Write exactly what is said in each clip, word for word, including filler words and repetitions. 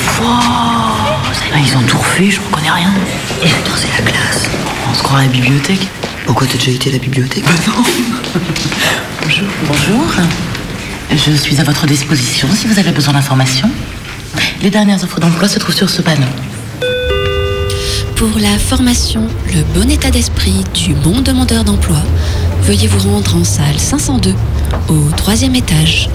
Wow, ah, ils ont tout refait, je ne connais rien. Et attends, c'est la classe. On se croit à la bibliothèque. Pourquoi t'as déjà été à la bibliothèque? Bah non. Bonjour. Bonjour. Je suis à votre disposition si vous avez besoin d'informations. Les dernières offres d'emploi se trouvent sur ce panneau. Pour la formation Le bon état d'esprit du bon demandeur d'emploi, veuillez vous rendre en salle cinq cent deux, au troisième étage.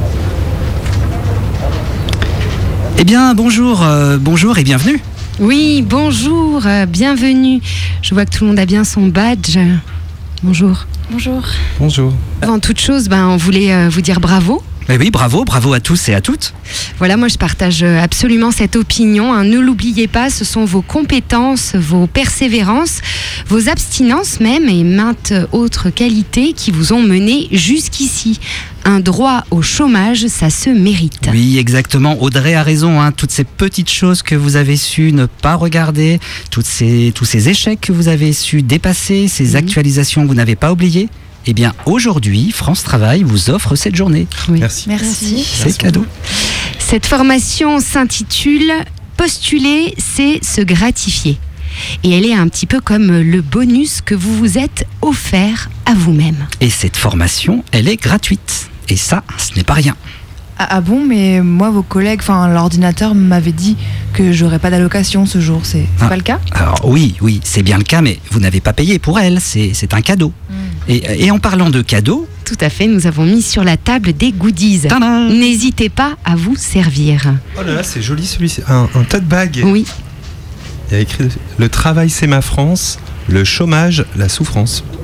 Eh bien, bonjour, euh, bonjour et bienvenue. Oui, bonjour, euh, bienvenue. Je vois que tout le monde a bien son badge. Bonjour. Bonjour. Bonjour. Avant toute chose, ben, on voulait euh, vous dire bravo. Eh oui, bravo, bravo à tous et à toutes. Voilà, moi je partage absolument cette opinion. Hein. Ne l'oubliez pas, ce sont vos compétences, vos persévérances, vos abstinences même et maintes autres qualités qui vous ont mené jusqu'ici. Un droit au chômage, ça se mérite. Oui, exactement. Audrey a raison. Hein. Toutes ces petites choses que vous avez su ne pas regarder, toutes ces, tous ces échecs que vous avez su dépasser, ces mmh. actualisations que vous n'avez pas oubliées. Eh bien, aujourd'hui, France Travail vous offre cette journée. Oui. Merci. Merci. C'est Merci. Cadeau. Cette formation s'intitule « Postuler, c'est se gratifier ». Et elle est un petit peu comme le bonus que vous vous êtes offert à vous-même. Et cette formation, elle est gratuite. Et ça, ce n'est pas rien. Ah, ah bon, mais moi, vos collègues, enfin l'ordinateur m'avait dit que j'aurais pas d'allocation ce jour. C'est, c'est ah, pas le cas? Alors oui, oui, c'est bien le cas, mais vous n'avez pas payé pour elle. C'est, c'est un cadeau. Mm. Et, et en parlant de cadeaux... Tout à fait, nous avons mis sur la table des goodies. Tadam. N'hésitez pas à vous servir. Oh là là, c'est joli celui-ci. Un, un tote bag. Oui. Il y a écrit « Le travail, c'est ma France. Le chômage, la souffrance. Mm. »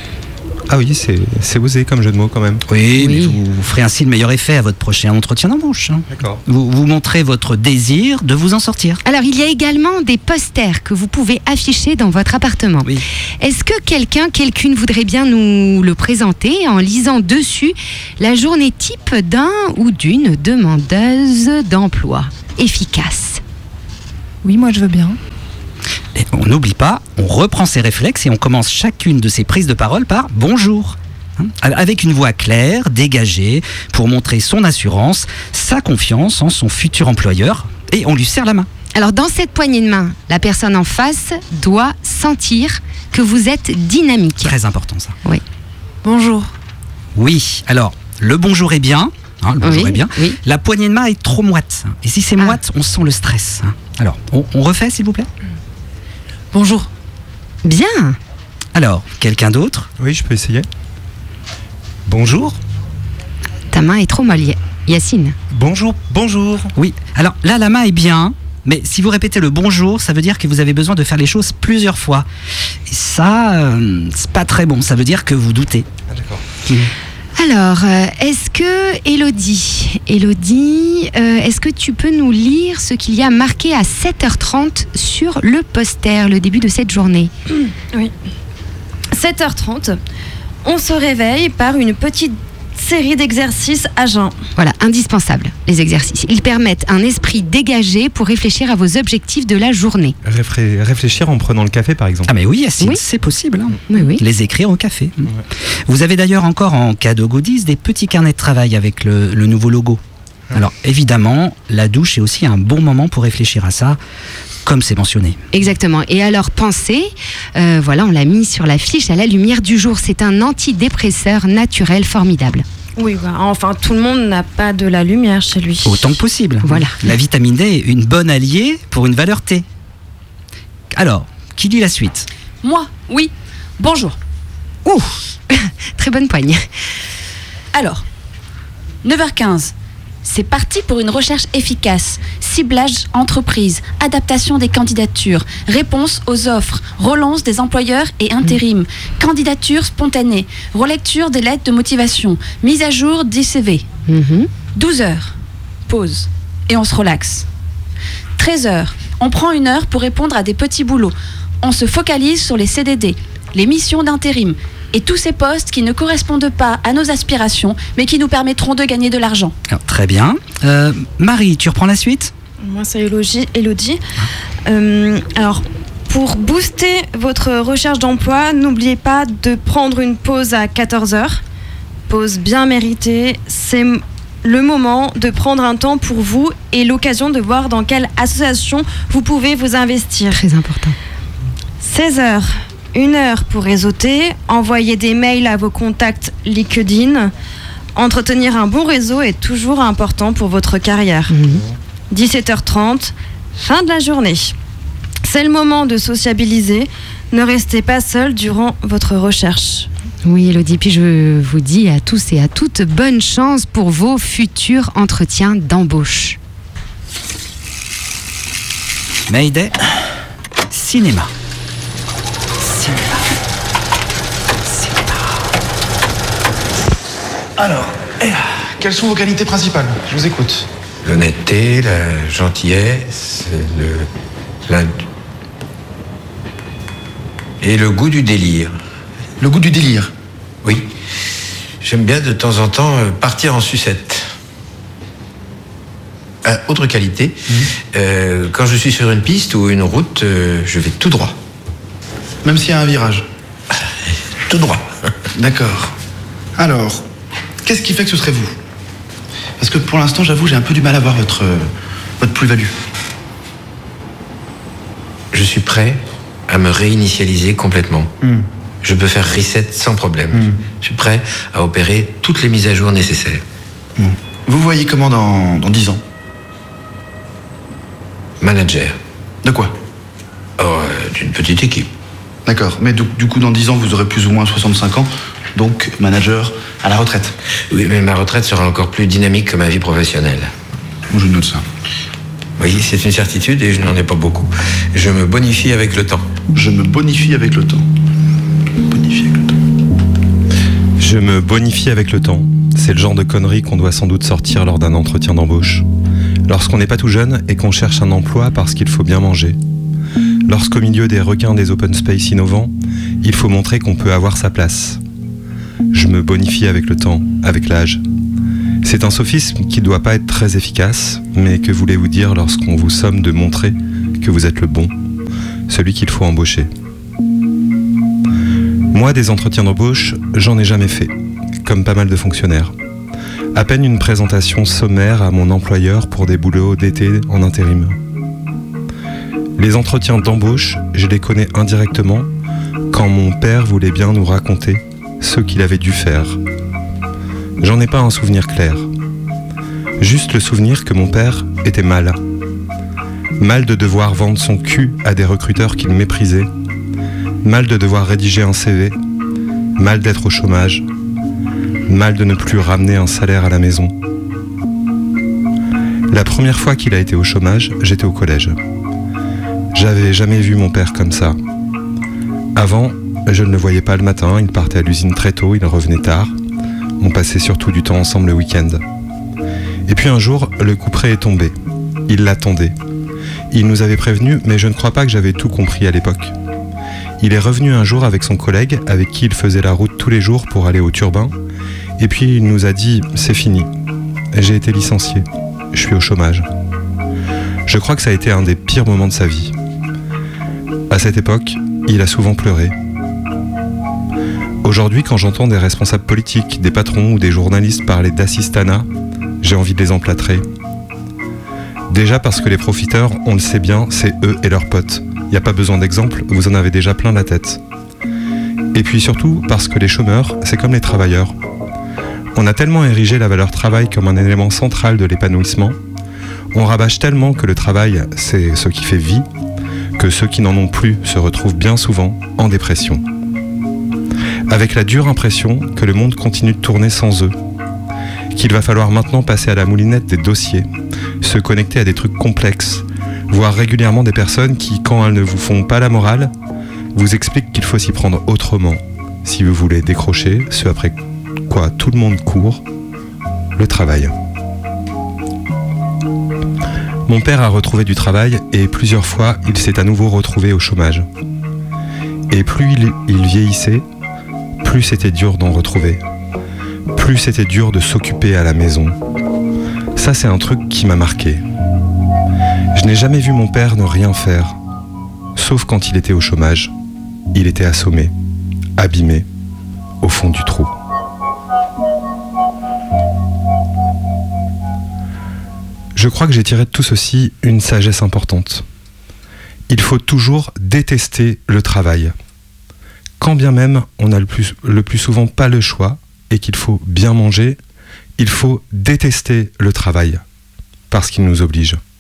Ah oui, c'est, c'est osé comme jeu de mots quand même. Oui, oui. Mais vous, vous ferez ainsi le meilleur effet à votre prochain entretien d'embauche. Hein. D'accord. Vous, vous montrez votre désir de vous en sortir. Alors, il y a également des posters que vous pouvez afficher dans votre appartement. Oui. Est-ce que quelqu'un, quelqu'une voudrait bien nous le présenter en lisant dessus la journée type d'un ou d'une demandeuse d'emploi efficace? Oui, moi je veux bien. Et on n'oublie pas, on reprend ses réflexes et on commence chacune de ses prises de parole par « bonjour ». Avec une voix claire, dégagée, pour montrer son assurance, sa confiance en son futur employeur, et on lui serre la main. Alors dans cette poignée de main, la personne en face doit sentir que vous êtes dynamique. Très important ça. Oui. Bonjour. Oui, alors le bonjour est bien. Hein, le bonjour oui, est bien. Oui. La poignée de main est trop moite. Et si c'est ah. moite, on sent le stress. Alors, on, on refait s'il vous plaît. Bonjour. Bien. Alors, quelqu'un d'autre? Oui, je peux essayer. Bonjour. Ta main est trop molle, Yacine. Bonjour, bonjour. Oui, alors là, la main est bien, mais si vous répétez le bonjour, ça veut dire que vous avez besoin de faire les choses plusieurs fois. Et ça, euh, c'est pas très bon, ça veut dire que vous doutez. Ah, d'accord. Mmh. Alors, euh, est-ce que, Élodie, Élodie euh, est-ce que tu peux nous lire ce qu'il y a marqué à sept heures trente sur le poster, le début de cette journée? Oui. sept heures trente, on se réveille par une petite série d'exercices à jeun. Voilà, indispensable, les exercices. Ils permettent un esprit dégagé pour réfléchir à vos objectifs de la journée. Réfré- réfléchir en prenant le café, par exemple. Ah mais oui, Yacine, oui. c'est possible. Hein. Oui, oui. Les écrire au café. Ouais. Vous avez d'ailleurs encore en cadeau goodies des petits carnets de travail avec le, le nouveau logo. Ouais. Alors évidemment, la douche est aussi un bon moment pour réfléchir à ça, comme c'est mentionné. Exactement. Et alors pensez, euh, voilà, on l'a mis sur la fiche à la lumière du jour. C'est un antidépresseur naturel formidable. Oui, bah, enfin, tout le monde n'a pas de la lumière chez lui. Autant que possible. Voilà. La vitamine D est une bonne alliée pour une valeur T. Alors, qui dit la suite? Moi, oui. Bonjour. Ouh, très bonne poigne. Alors, neuf heures quinze. C'est parti pour une recherche efficace. Ciblage entreprise, adaptation des candidatures, réponse aux offres, relance des employeurs et intérim, mmh. candidature spontanée, relecture des lettres de motivation, mise à jour des C V. Mmh. douze heures, pause, et on se relaxe. treize heures, on prend une heure pour répondre à des petits boulots. On se focalise sur les C D D, les missions d'intérim, et tous ces postes qui ne correspondent pas à nos aspirations, mais qui nous permettront de gagner de l'argent. Alors, très bien. Euh, Marie, tu reprends la suite? Moi, c'est Élodie. Élodie. Euh, alors, pour booster votre recherche d'emploi, n'oubliez pas de prendre une pause à quatorze heures. Pause bien méritée. C'est le moment de prendre un temps pour vous et l'occasion de voir dans quelle association vous pouvez vous investir. Très important. seize heures, une heure pour réseauter, envoyer des mails à vos contacts LinkedIn. Entretenir un bon réseau est toujours important pour votre carrière. Mmh. dix-sept heures trente, fin de la journée. C'est le moment de sociabiliser. Ne restez pas seul durant votre recherche. Oui, Elodie, puis je vous dis à tous et à toutes, bonne chance pour vos futurs entretiens d'embauche. Mayday, cinéma. Cinéma. Cinéma. Alors, eh, quelles sont vos qualités principales? Je vous écoute. L'honnêteté, la gentillesse, le, la... et le goût du délire. Le goût du délire? Oui. J'aime bien de temps en temps partir en sucette. Euh, autre qualité, mmh. euh, quand je suis sur une piste ou une route, euh, je vais tout droit. Même s'il y a un virage? Tout droit. D'accord. Alors, qu'est-ce qui fait que ce serait vous? Parce que pour l'instant, j'avoue, j'ai un peu du mal à voir votre, euh, votre plus-value. Je suis prêt à me réinitialiser complètement. Mmh. Je peux faire reset sans problème. Mmh. Je suis prêt à opérer toutes les mises à jour nécessaires. Mmh. Vous voyez comment dans, dans dix ans? Manager. De quoi? Oh, euh, d'une petite équipe. D'accord, mais du, du coup, dans dix ans, vous aurez plus ou moins soixante-cinq ans, donc manager à la retraite. Oui, mais ma retraite sera encore plus dynamique que ma vie professionnelle. Je note ça. Oui, c'est une certitude et je n'en ai pas beaucoup. Je me bonifie avec le temps. Je me bonifie avec le temps. Bonifie avec le temps. Je me bonifie avec le temps. C'est le genre de conneries qu'on doit sans doute sortir lors d'un entretien d'embauche. Lorsqu'on n'est pas tout jeune et qu'on cherche un emploi parce qu'il faut bien manger. Lorsqu'au milieu des requins des open space innovants, il faut montrer qu'on peut avoir sa place. Je me bonifie avec le temps, avec l'âge. C'est un sophisme qui ne doit pas être très efficace, mais que voulez-vous dire lorsqu'on vous somme de montrer que vous êtes le bon, celui qu'il faut embaucher? Moi, des entretiens d'embauche, j'en ai jamais fait, comme pas mal de fonctionnaires. À peine une présentation sommaire à mon employeur pour des boulots d'été en intérim. Les entretiens d'embauche, je les connais indirectement quand mon père voulait bien nous raconter ce qu'il avait dû faire. J'en ai pas un souvenir clair. Juste le souvenir que mon père était mal. Mal de devoir vendre son cul à des recruteurs qu'il méprisait. Mal de devoir rédiger un C V. Mal d'être au chômage. Mal de ne plus ramener un salaire à la maison. La première fois qu'il a été au chômage, j'étais au collège. J'avais jamais vu mon père comme ça. Avant, je ne le voyais pas le matin, il partait à l'usine très tôt, il revenait tard. On passait surtout du temps ensemble le week-end. Et puis un jour, le couperet est tombé. Il l'attendait. Il nous avait prévenus, mais je ne crois pas que j'avais tout compris à l'époque. Il est revenu un jour avec son collègue, avec qui il faisait la route tous les jours pour aller au Turbin. Et puis il nous a dit « c'est fini, j'ai été licencié, je suis au chômage ». Je crois que ça a été un des pires moments de sa vie. À cette époque, il a souvent pleuré. Aujourd'hui, quand j'entends des responsables politiques, des patrons ou des journalistes parler d'assistanat, j'ai envie de les emplâtrer. Déjà parce que les profiteurs, on le sait bien, c'est eux et leurs potes. Il n'y a pas besoin d'exemple, vous en avez déjà plein la tête. Et puis surtout parce que les chômeurs, c'est comme les travailleurs. On a tellement érigé la valeur travail comme un élément central de l'épanouissement, on rabâche tellement que le travail, c'est ce qui fait vie, que ceux qui n'en ont plus se retrouvent bien souvent en dépression. Avec la dure impression que le monde continue de tourner sans eux, qu'il va falloir maintenant passer à la moulinette des dossiers, se connecter à des trucs complexes, voir régulièrement des personnes qui, quand elles ne vous font pas la morale, vous expliquent qu'il faut s'y prendre autrement, si vous voulez décrocher ce après quoi tout le monde court, le travail. Mon père a retrouvé du travail et plusieurs fois il s'est à nouveau retrouvé au chômage. Et plus il, il vieillissait, plus c'était dur d'en retrouver. Plus c'était dur de s'occuper à la maison. Ça, c'est un truc qui m'a marqué. Je n'ai jamais vu mon père ne rien faire, sauf quand il était au chômage. Il était assommé, abîmé, au fond du trou. Je crois que j'ai tiré de tout ceci une sagesse importante. Il faut toujours détester le travail. Quand bien même on n'a le plus, le plus souvent pas le choix et qu'il faut bien manger, il faut détester le travail parce qu'il nous oblige.